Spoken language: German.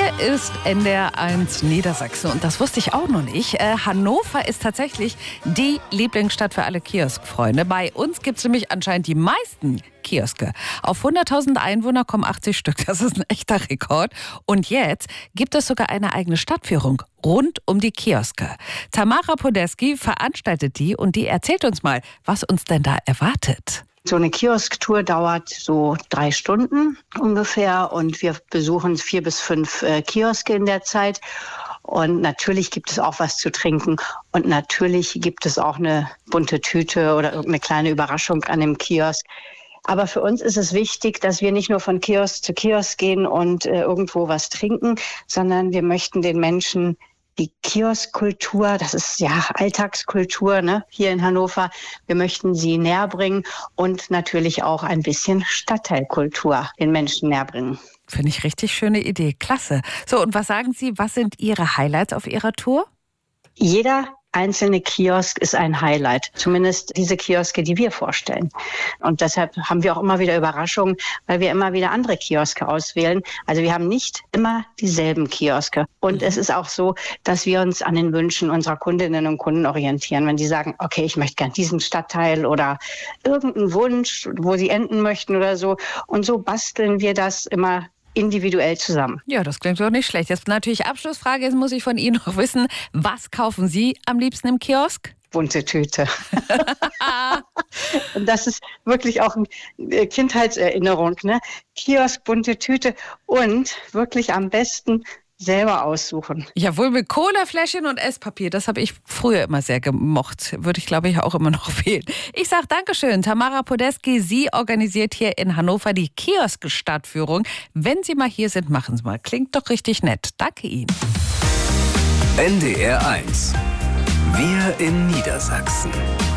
Hier ist NDR1 Niedersachsen und das wusste ich auch noch nicht. Hannover ist tatsächlich die Lieblingsstadt für alle Kioskfreunde. Bei uns gibt es nämlich anscheinend die meisten Kioske. Auf 100.000 Einwohner kommen 80 Stück. Das ist ein echter Rekord. Und jetzt gibt es sogar eine eigene Stadtführung rund um die Kioske. Tamara Podeski veranstaltet die und die erzählt uns mal, was uns denn da erwartet. So eine Kiosktour dauert so 3 Stunden ungefähr und wir besuchen 4 bis 5 Kioske in der Zeit. Und natürlich gibt es auch was zu trinken und natürlich gibt es auch eine bunte Tüte oder irgendeine kleine Überraschung an dem Kiosk. Aber für uns ist es wichtig, dass wir nicht nur von Kiosk zu Kiosk gehen und irgendwo was trinken, sondern wir möchten den Menschen die Kioskkultur, das ist ja Alltagskultur, ne, hier in Hannover. Wir möchten sie näher bringen und natürlich auch ein bisschen Stadtteilkultur den Menschen näher bringen. Finde ich richtig schöne Idee. Klasse. So, und was sagen Sie, was sind Ihre Highlights auf Ihrer Tour? Jeder einzelne Kiosk ist ein Highlight, zumindest diese Kioske, die wir vorstellen. Und deshalb haben wir auch immer wieder Überraschungen, weil wir immer wieder andere Kioske auswählen. Also wir haben nicht immer dieselben Kioske. Und es ist auch so, dass wir uns an den Wünschen unserer Kundinnen und Kunden orientieren. Wenn die sagen, okay, ich möchte gern diesen Stadtteil oder irgendeinen Wunsch, wo sie enden möchten oder so. Und so basteln wir das immer individuell zusammen. Ja, das klingt doch nicht schlecht. Jetzt natürlich Abschlussfrage, jetzt muss ich von Ihnen noch wissen, was kaufen Sie am liebsten im Kiosk? Bunte Tüte. Und das ist wirklich auch eine Kindheitserinnerung, ne? Kiosk, bunte Tüte und wirklich am besten selber aussuchen. Jawohl, mit Colafläschchen und Esspapier. Das habe ich früher immer sehr gemocht. Würde ich, glaube ich, auch immer noch wählen. Ich sage Dankeschön, Tamara Podeski. Sie organisiert hier in Hannover die Kiosk-Stadtführung. Wenn Sie mal hier sind, machen Sie mal. Klingt doch richtig nett. Danke Ihnen. NDR1. Wir in Niedersachsen.